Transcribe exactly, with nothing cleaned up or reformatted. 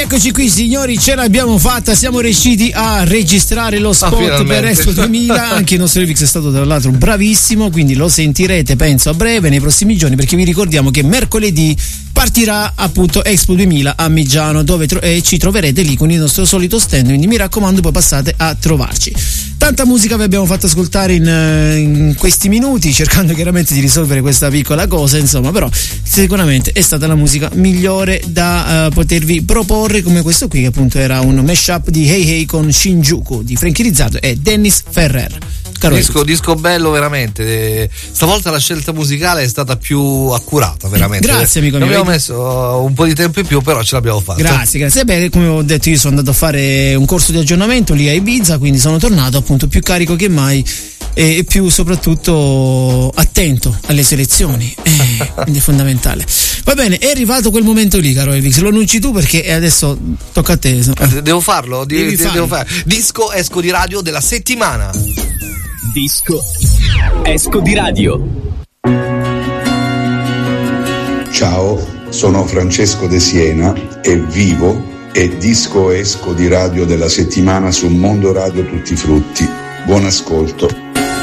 Eccoci qui signori, ce l'abbiamo fatta, siamo riusciti a registrare lo spot ah, per Expo duemila, anche il nostro Elvix è stato tra l'altro bravissimo, quindi lo sentirete penso a breve, nei prossimi giorni, perché vi ricordiamo che mercoledì partirà appunto Expo duemila a Migiano, dove tro- eh, ci troverete lì con il nostro solito stand, quindi mi raccomando poi passate a trovarci. Tanta musica vi abbiamo fatto ascoltare in, in questi minuti, cercando chiaramente di risolvere questa piccola cosa, insomma, però sicuramente è stata la musica migliore da uh, potervi proporre, come questo qui che appunto era un mashup di Hey Hey con Shinjuku di Frankie Rizzato e Dennis Ferrer. Caro disco, disco bello veramente, stavolta la scelta musicale è stata più accurata veramente. Grazie amico mio. Abbiamo messo un po' di tempo in più, però ce l'abbiamo fatta. Grazie, grazie. Beh, come ho detto io sono andato a fare un corso di aggiornamento lì a Ibiza, quindi sono tornato appunto più carico che mai e più soprattutto attento alle selezioni, eh, quindi è fondamentale. Va bene, è arrivato quel momento lì, caro Elvix, lo annunci tu perché adesso tocca a te. Devo farlo? Devi Devo farlo. fare. Disco esco di radio della settimana. Disco esco di radio. Ciao, sono Francesco De Siena e vivo e disco esco di radio della settimana su Mondo Radio Tutti Frutti. Buon ascolto.